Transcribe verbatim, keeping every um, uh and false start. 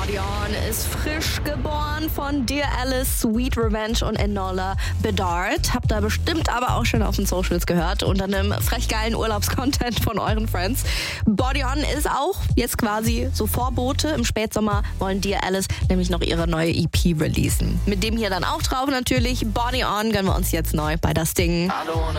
Body On ist frisch geboren von Dear Alice, Sweet Revenge und Enola Bedard. Habt ihr bestimmt aber auch schon auf den Socials gehört, unter einem frech geilen Urlaubscontent von euren Friends. Body On ist auch jetzt quasi so Vorbote. Im Spätsommer wollen Dear Alice nämlich noch ihre neue E P releasen. Mit dem hier dann auch drauf natürlich. Body On gönnen wir uns jetzt neu bei Das Ding.